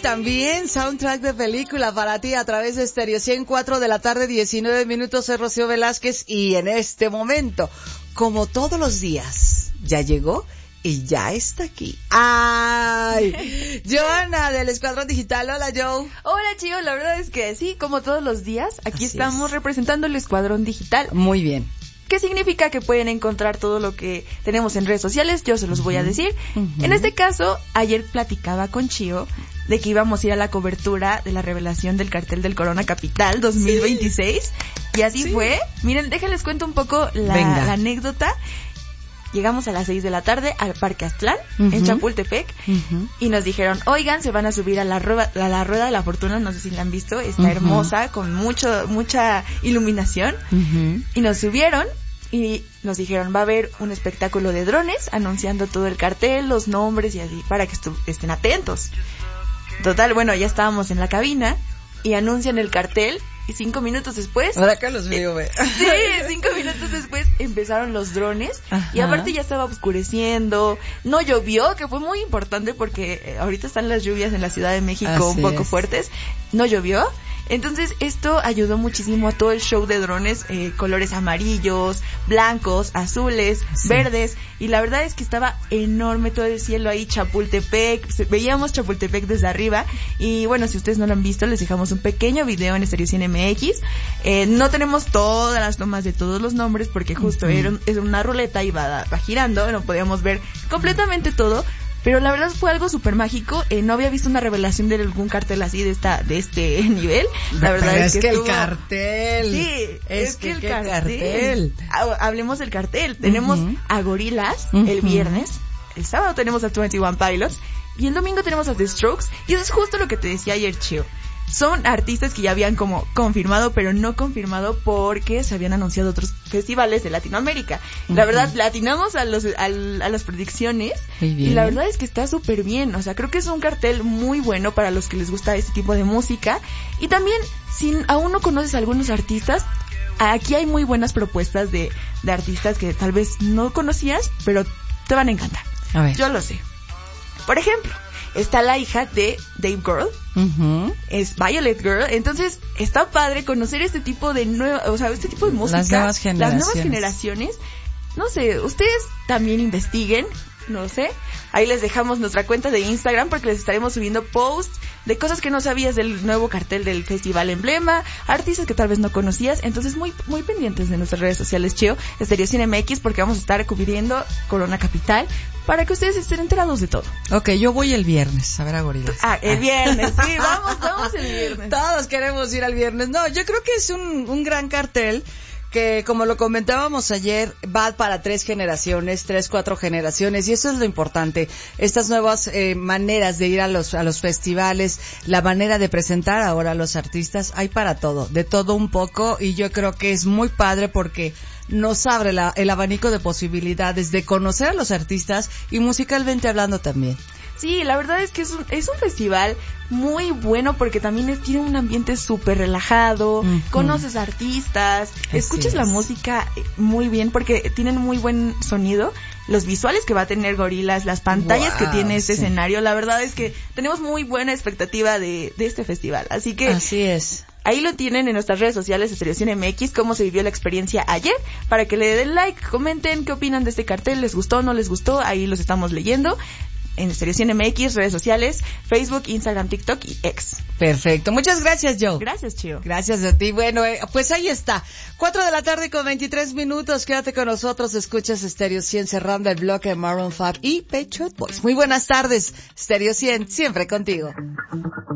también soundtrack de película para ti a través de Stereo 104 de la tarde, 19 minutos. Soy Rocío Velázquez y en este momento, como todos los días, ya llegó y ya está aquí. ¡Ay! Joana del Escuadrón Digital. Hola, Joe. Hola, chicos. La verdad es que sí, como todos los días, aquí Así estamos representando el Escuadrón Digital. Muy bien. ¿Qué significa? Que pueden encontrar todo lo que tenemos en redes sociales, yo se los voy a decir. En este caso, ayer platicaba con Chio de que íbamos a ir a la cobertura de la revelación del cartel del Corona Capital 2026. Sí. Y así fue. Miren, déjenles cuento un poco la anécdota. Llegamos a las 6 de la tarde al Parque Aztlán, en Chapultepec, y nos dijeron, oigan, se van a subir a la rueda de la fortuna, no sé si la han visto, está hermosa, con mucha iluminación, y nos subieron y nos dijeron, va a haber un espectáculo de drones anunciando todo el cartel, los nombres y así, para que estén atentos. Total, bueno, ya estábamos en la cabina y anuncian el cartel. Y 5 minutos después... Ahora que los veo, Sí, 5 minutos después empezaron los drones. Ajá. Y aparte ya estaba oscureciendo. No llovió, que fue muy importante porque ahorita están las lluvias en la Ciudad de México un poco fuertes. No llovió. Entonces esto ayudó muchísimo a todo el show de drones, colores amarillos, blancos, azules, verdes, y la verdad es que estaba enorme todo el cielo ahí, Chapultepec, veíamos Chapultepec desde arriba, y bueno, si ustedes no lo han visto, les dejamos un pequeño video en Stereo 100 MX. No tenemos todas las tomas de todos los nombres porque justo era una ruleta y va girando, no podíamos ver completamente todo. Pero la verdad fue algo súper mágico. No había visto una revelación de algún cartel así de este nivel. La verdad pero es que el cartel. Sí, es que el cartel. Hablemos del cartel. Tenemos a Gorillaz el viernes. El sábado tenemos a 21 Pilots. Y el domingo tenemos a The Strokes. Y eso es justo lo que te decía ayer, Chio. Son artistas que ya habían como confirmado, pero no confirmado porque se habían anunciado otros festivales de Latinoamérica. La verdad, le atinamos a las predicciones y la verdad es que está súper bien. O sea, creo que es un cartel muy bueno para los que les gusta este tipo de música. Y también, si aún no conoces a algunos artistas, aquí hay muy buenas propuestas de artistas que tal vez no conocías, pero te van a encantar. A ver. Yo lo sé. Por ejemplo, está la hija de Dave Grohl, es Violet Girl. Entonces está padre conocer este tipo de este tipo de música, las nuevas generaciones. No sé, ustedes también investiguen, no sé, ahí les dejamos nuestra cuenta de Instagram porque les estaremos subiendo posts de cosas que no sabías del nuevo cartel del Festival Emblema, artistas que tal vez no conocías. Entonces muy pendientes de nuestras redes sociales, Chio, Stereo 100 MX, porque vamos a estar cubriendo Corona Capital para que ustedes estén enterados de todo. Ok, yo voy el viernes a ver a Gorillaz. El viernes, sí, vamos el viernes. Todos queremos ir al viernes. No, yo creo que es un gran cartel que, como lo comentábamos ayer, va para 4 generaciones, y eso es lo importante. Estas nuevas maneras de ir a los festivales, la manera de presentar ahora a los artistas, hay para todo, de todo un poco, y yo creo que es muy padre porque nos abre el abanico de posibilidades de conocer a los artistas y musicalmente hablando también. Sí, la verdad es que es un festival muy bueno porque también tiene un ambiente súper relajado, conoces artistas, escuchas la música muy bien porque tienen muy buen sonido, los visuales que va a tener Gorillaz, las pantallas que tiene este escenario, la verdad es que tenemos muy buena expectativa de este festival, así que... Así es. Ahí lo tienen en nuestras redes sociales, Stereo 100 MX, cómo se vivió la experiencia ayer, para que le den like, comenten qué opinan de este cartel, les gustó, no les gustó, ahí los estamos leyendo. En Stereo 100 MX, redes sociales, Facebook, Instagram, TikTok y X. Perfecto. Muchas gracias, Joe. Gracias, Chio. Gracias a ti. Bueno, pues ahí está. 4 de la tarde con 23 minutos. Quédate con nosotros. Escuchas Stereo 100 cerrando el bloque de Maroon 5 y Pet Shop Boys. Muy buenas tardes. Stereo 100, siempre contigo.